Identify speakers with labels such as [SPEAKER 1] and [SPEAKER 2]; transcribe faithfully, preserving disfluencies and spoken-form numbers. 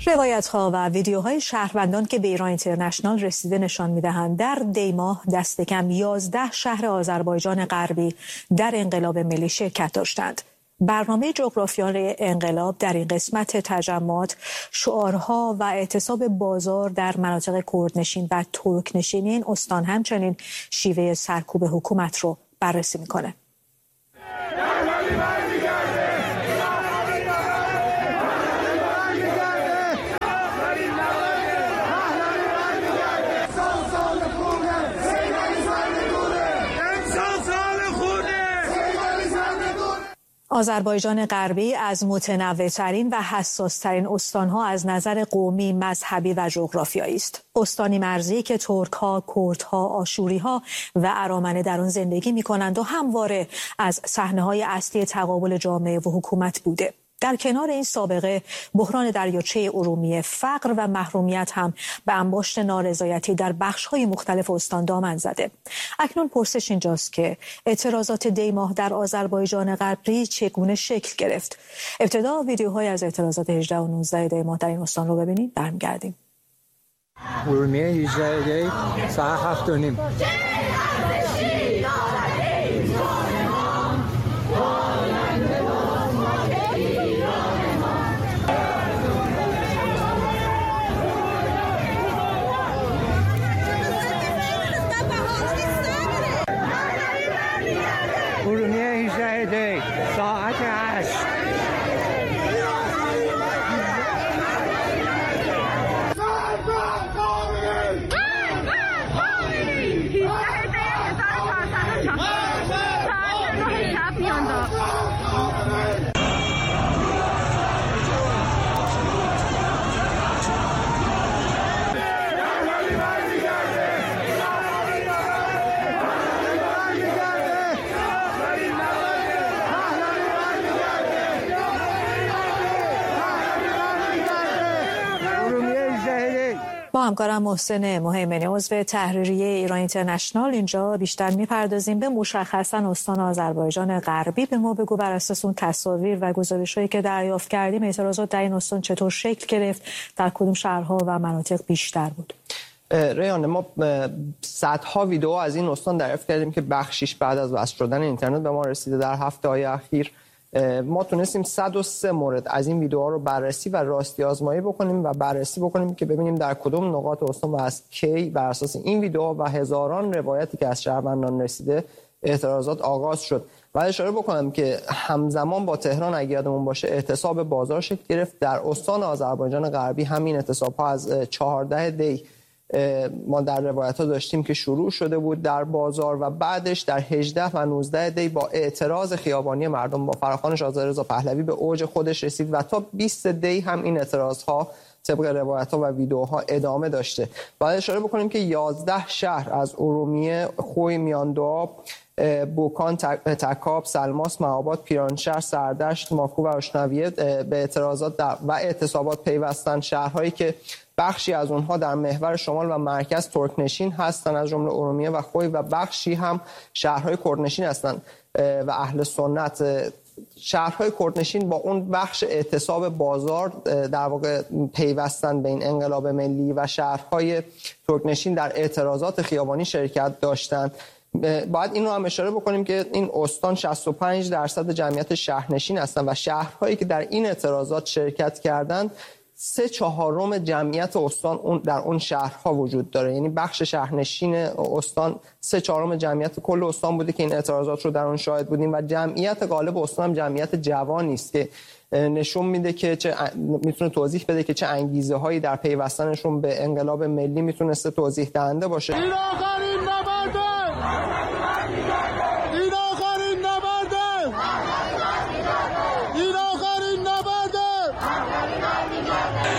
[SPEAKER 1] روایت‌ها و ویدیوهای شهروندان که به ایران اینترنشنال رسیده نشان می‌دهند در دی ماه دست کم یازده شهر آذربایجان غربی در انقلاب ملی شرکت داشتند. برنامه جغرافیای انقلاب در این قسمت تجمعات شعارها و اعتصاب بازار در مناطق کردنشین و ترکنشین این استان همچنین شیوه سرکوب حکومت رو بررسی می‌کنه. آذربایجان غربی از متنوع‌ترین و حساس‌ترین استان‌ها از نظر قومی، مذهبی و جغرافیایی است. استانی مرزی که ترک‌ها، کردها، آشوری‌ها و ارامنه در آن زندگی می‌کنند و همواره از صحنه‌های اصلی تقابل جامعه و حکومت بوده. در کنار این سابقه بحران دریاچه ارومیه، فقر و محرومیت هم به انباشت نارضایتی در بخش‌های مختلف استان دامن زده. اکنون پرسش اینجاست که اعتراضات دی ماه در آذربایجان غربی چگونه شکل گرفت؟ ابتدا ویدیوهای از اعتراضات هجده و نوزده دی ماه در این استان رو ببینید. برمیگردیم.
[SPEAKER 2] ارومیه هجده دی ساعت هفت و نیم. ارومیه هجده دی ساعت هشت.
[SPEAKER 1] با همکارم محسن مهیمنی عضو تحریریه ایران اینترنشنال اینجا بیشتر میپردازیم به مشخصا استان آذربایجان غربی. به ما بگو بر اساس اون تصاویر و گزارش‌هایی که دریافت کردیم اعتراضات در این استان چطور شکل گرفت، در کدوم شهرها و مناطق بیشتر بود؟
[SPEAKER 3] ریان، ما صدها ویدیو از این استان دریافت کردیم که بخشیش بعد از وصل شدن اینترنت به ما رسیده. در هفته‌های اخیر ما تونستیم صد و سه مورد از این ویدیوها رو بررسی و راستی آزمایی بکنیم و بررسی بکنیم که ببینیم در کدوم نقاط استان و از کی بر اساس این ویدیوها و هزاران روایتی که از شهروندان رسیده اعتراضات آغاز شد. و اشاره بکنم که همزمان با تهران اگه یادمون باشه اعتصاب بازار شکل گرفت. در استان آذربایجان غربی همین اعتصاب‌ها از چهارده دی ما در روایت‌ها داشتیم که شروع شده بود در بازار و بعدش در هجده و نوزده دی با اعتراض خیابانی مردم با فراخوان شاهزاده رضا پهلوی به اوج خودش رسید و تا بیست دی هم این اعتراض‌ها طبق روایت‌ها و ویدیوها ادامه داشته. باید اشاره بکنیم که یازده شهر از ارومیه، خوی، میاندوآب، بوکان، تکاب، سلماس، مهاباد، پیرانشهر، سردشت، ماکو و آشنویه به اعتراضات و اعتصابات پیوستند. شهرهایی که بخشی از اونها در محور شمال و مرکز ترکنشین هستند از جمله ارومیه و خوی و بخشی هم شهرهای کردنشین هستند و اهل سنت. شهرهای کردنشین با اون بخش اعتصاب بازار در واقع پیوستند به این انقلاب ملی و شهرهای ترکنشین در اعتراضات خیابانی شرکت داشتند. باید این رو هم اشاره بکنیم که این استان شصت و پنج درصد جمعیت شهرنشین هستند و شهرهایی که در این اعتراضات شرکت کردند سه چهارم جمعیت استان اون در اون شهرها وجود داره. یعنی بخش شهرنشین استان سه چهارم جمعیت کل استان بوده که این اعتراضات رو در اون شاهد بودیم و جمعیت غالب استان هم جمعیت جوانی است که نشون میده که چه میتونه توضیح بده که چه انگیزه هایی در پیوستنشون به انقلاب ملی میتونسته توضیح دهنده باشه.
[SPEAKER 4] این آخرین نبرده! این آخرین نبرده! این آخرین نبرده!